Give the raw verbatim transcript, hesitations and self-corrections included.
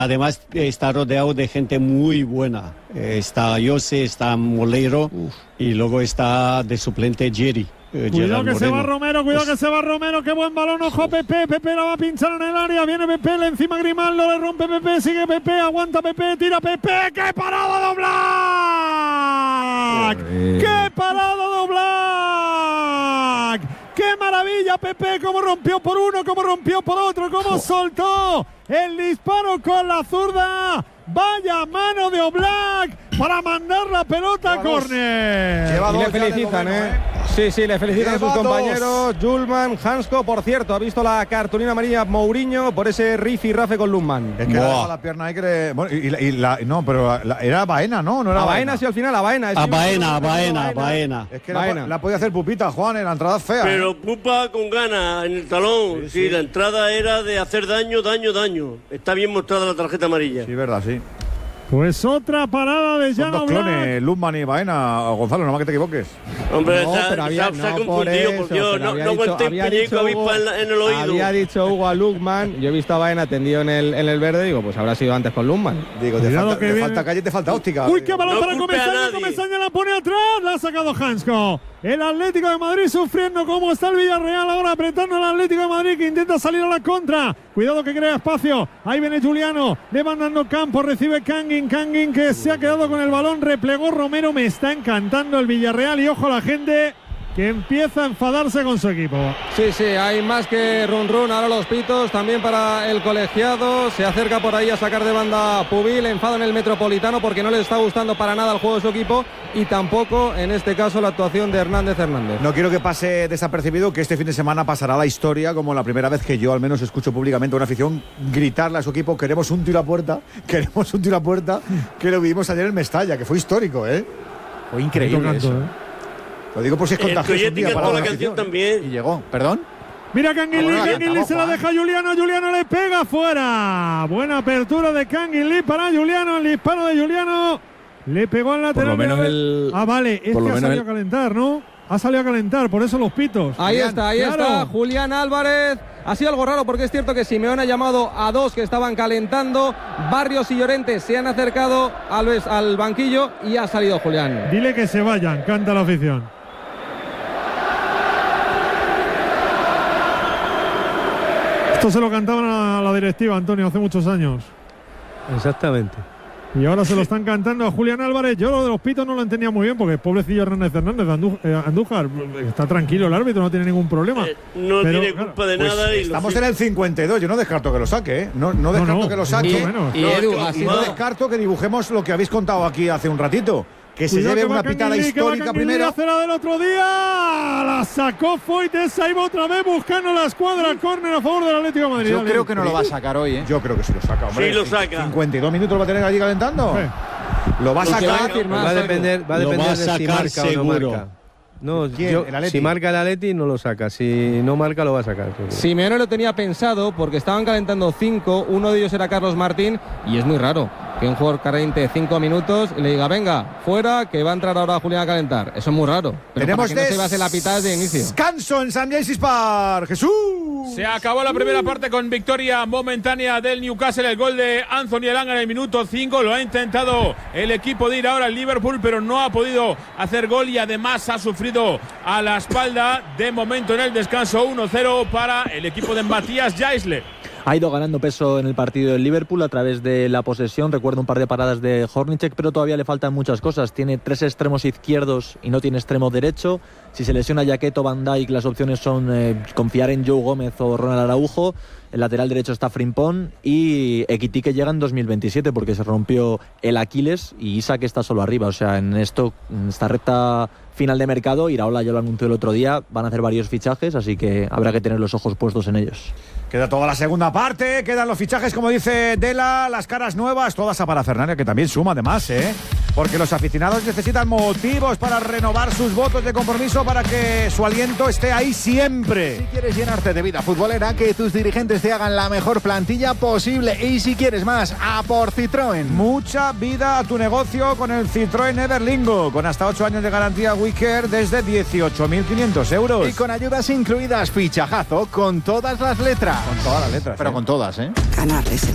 Además está rodeado de gente muy buena. Eh, está Jose, está Moleiro Uf. y luego está de suplente Jerry. Eh, cuidado que Moreno. se va Romero, cuidado pues... que se va Romero, qué buen balón, ojo a Pepe, Pepe la va a pinchar en el área, viene Pepe, le encima Grimaldo, le rompe Pepe, sigue Pepe, aguanta Pepe, tira Pepe, ¡qué parada de Oblak! ¡Qué parada de Oblak! ¡Qué maravilla, Pepe! Cómo rompió por uno, cómo rompió por otro, cómo soltó el disparo con la zurda. ¡Vaya mano de Oblak para mandar la pelota a córner! Y le felicitan, ¿eh? ¿eh? Sí, sí, le felicitan Lleva a sus compañeros. Julman, Hansko, por cierto, ha visto la cartulina amarilla Mourinho por ese rifirrafe con Lundman. Es que la, la pierna ahí que le... Bueno, y, y la, no, pero la, era Baena, ¿no? No era a Baena, sí, al final, a Baena. A Baena, a Baena, Baena. Es que Baena. La, la podía hacer Pupita, Juan, en la entrada fea. Pero ¿eh? Pupa con ganas en el talón. Sí, sí. sí, la entrada era de hacer daño, daño, daño. Está bien mostrada la tarjeta amarilla. Sí, verdad, sí. Pues otra parada de Jan Son dos Oblak. clones, Lundman y Baena. Gonzalo, no más que te equivoques. Hombre, no, se, pero había, se, se ha no confundido, por, eso, por Dios. No, no aguanté un pellizco avispa en, en el oído. Había dicho Hugo a Lundman. Yo he visto a Baena tendido en el, en el verde. Digo, pues habrá sido antes con Lundman. Digo, te falta, te falta calle, te falta óptica. Uy, qué balón no para Comesaña. Comesaña la pone atrás. La ha sacado Hansko. El Atlético de Madrid sufriendo como está el Villarreal ahora apretando al Atlético de Madrid que intenta salir a la contra. Cuidado que crea espacio. Ahí viene Juliano. Le van dando campo. Recibe Kangin. Kangin que se ha quedado con el balón. Replegó Romero. Me está encantando el Villarreal. Y ojo a la gente que empieza a enfadarse con su equipo. Sí, sí, hay más que run run. Ahora los pitos también para el colegiado. Se acerca por ahí a sacar de banda Pubil. Enfado en el Metropolitano porque no le está gustando para nada el juego de su equipo y tampoco en este caso la actuación de Hernández Hernández. No quiero que pase desapercibido que este fin de semana pasará la historia como la primera vez que yo al menos escucho públicamente a una afición gritarle a su equipo: queremos un tiro a puerta, queremos un tiro a puerta, que lo vivimos ayer en Mestalla, que fue histórico, ¿eh? Fue increíble eso. Tanto, ¿eh? Lo digo por si es contagioso un día para la canción también. Y llegó, ¿perdón? Mira Canguilí, ah, bueno, Canguilí se la deja a Juliano, Juliano le pega fuera. Buena apertura de Canguilí para Juliano, el disparo de Juliano. Le pegó al lateral. Por lo menos el... Ah, vale, es por que lo ha salido el... a calentar, ¿no? Ha salido a calentar, por eso los pitos. Ahí Julián, está, ahí claro. está Julián Álvarez. Ha sido algo raro porque es cierto que Simeone ha llamado a dos que estaban calentando. Barrios y Llorente se han acercado al, al banquillo y ha salido Julián. Dile que se vayan, canta la afición. Esto se lo cantaban a la directiva, Antonio, hace muchos años. Exactamente. Y ahora se lo están cantando a Julián Álvarez. Yo lo de los pitos no lo entendía muy bien porque pobrecillo Hernández Hernández, Andú, eh, Andújar, está tranquilo el árbitro, no tiene ningún problema. Eh, no pero, tiene culpa de pues nada. Y estamos en el cincuenta y dos, yo no descarto que lo saque, ¿eh? No, no descarto no, no, que lo saque. Y, y, Edu, no, y no descarto que dibujemos lo que habéis contado aquí hace un ratito. Que se Cuidado lleve que una pitada histórica primero. Hace la del otro día. La sacó Foyt, ahí va otra vez buscando la escuadra. Córner a favor del Atlético de Madrid. Yo Dale. creo que no lo va a sacar hoy, ¿eh? Yo creo que sí lo saca, hombre. Sí lo saca. cincuenta y dos minutos lo va a tener allí calentando. Sí. Lo va a sacar. Va a depender, va a depender va a de si marca seguro. o no marca. No, yo, si marca el Atleti no lo saca, si no marca lo va a sacar. Simeone lo tenía pensado porque estaban calentando cinco, uno de ellos era Carlos Martín y es muy raro que un jugador caliente cinco minutos y le diga venga, fuera, que va a entrar ahora Julián a calentar. Eso es muy raro. Pero tenemos para que no se base la pitada de inicio. Descanso en San Mamés Park. Jesús. Se acabó la primera parte con victoria momentánea del Newcastle. El gol de Anthony Elanga en el minuto cinco. Lo ha intentado el equipo de ir ahora al Liverpool, pero no ha podido hacer gol y además ha sufrido a la espalda. De momento en el descanso uno cero para el equipo de Matías Jaisle. Ha ido ganando peso en el partido del Liverpool a través de la posesión. Recuerdo un par de paradas de Hornicek, pero todavía le faltan muchas cosas. Tiene tres extremos izquierdos y no tiene extremo derecho. Si se lesiona Jaqueto, Van Dijk, las opciones son eh, confiar en Joe Gómez o Ronald Araujo. El lateral derecho está Frimpong y Ekitike que llega en dos mil veintisiete porque se rompió el Aquiles y Isak está solo arriba. O sea, en esto, en esta recta final de mercado, Iraola ya lo anunció el otro día, van a hacer varios fichajes, así que habrá que tener los ojos puestos en ellos. Queda toda la segunda parte, quedan los fichajes, como dice Dela, las caras nuevas, toda esa parafernalia que también suma además, ¿eh? Porque los aficionados necesitan motivos para renovar sus votos de compromiso para que su aliento esté ahí siempre. Si quieres llenarte de vida futbolera, que tus dirigentes te hagan la mejor plantilla posible. Y si quieres más, a por Citroën. Mucha vida a tu negocio con el Citroën Everlingo, con hasta ocho años de garantía WeCare desde dieciocho mil quinientos euros. Y con ayudas incluidas, fichajazo con todas las letras. Con todas las letras. Pero ¿eh? con todas, ¿eh? Canales.